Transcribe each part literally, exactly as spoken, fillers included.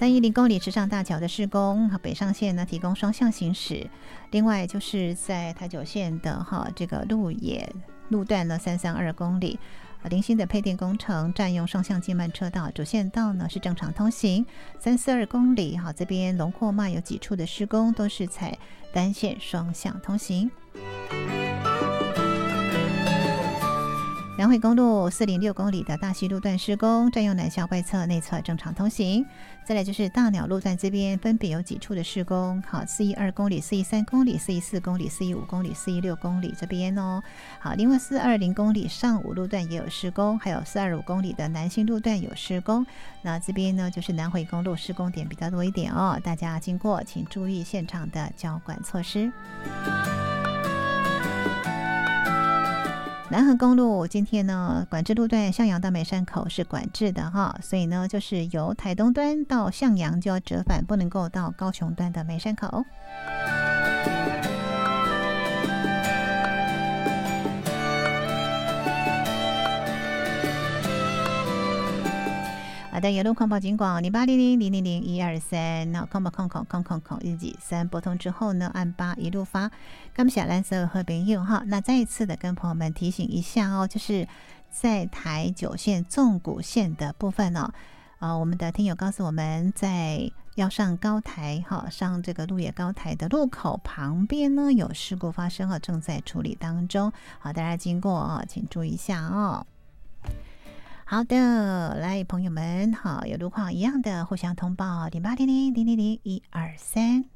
三一零公里池上大桥的施工，北上线呢提供双向行驶。另外就是在台九线的哈这个鹿野路段呢三三二公里。零星的配电工程占用双向径慢车道，主线道呢是正常通行。三四二公里，好，这边龙廓脉有几处的施工都是采单线双向通行。南回公路四零六公里的大溪路段施工，占用南校外侧、内侧正常通行。再来就是大鸟路段这边分别有几处的施工，好，四一二公里、四一三公里、四一四公里、四一五公里、四一六公里这边哦。好，另外四二零公里上武路段也有施工，还有四二五公里的南新路段有施工。那这边呢就是南回公路施工点比较多一点哦，大家经过请注意现场的交管措施。南横公路今天呢，管制路段向阳到梅山口是管制的哈，所以呢，就是由台东端到向阳就要折返，不能够到高雄端的梅山口。好的，有路况报警广零八零零零零零一二三，那空吧空空空空空一几三拨通之后呢，按八一路发。感谢蓝色和朋友哈，那再一次的跟朋友们提醒一下哦，就是在台九线纵谷线的部分哦，呃，我们的听友告诉我们，在要上高台哈，上这个鹿野高台的路口旁边呢有事故发生哈，正在处理当中。好，大家经过啊，请注意一下哦。好的，来朋友们好，有路况一样的互相通报零八零零零零零一二三。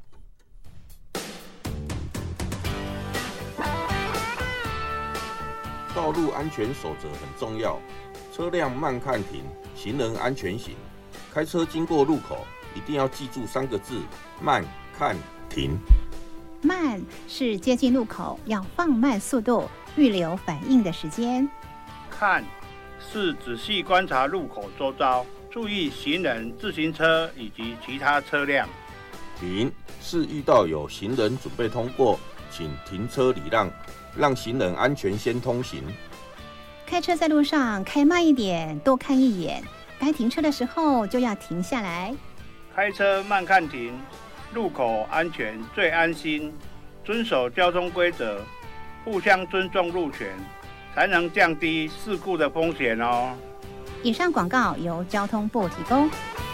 道路安全守则很重要，车辆慢看停，行人安全行。开车经过路口一定要记住三个字：慢看停。 慢是接近路口要放慢速度，预留反应的时间。 看是仔细观察路口周遭，注意行人、自行车以及其他车辆。 停是遇到有行人准备通过，请停车礼让，让行人安全先通行。 开车在路上开慢一点，多看一眼，该停车的时候就要停下来。 开车慢看停，路口安全最安心，遵守交通规则，互相尊重路权，才能降低事故的风险哦。 以上广告由交通部提供。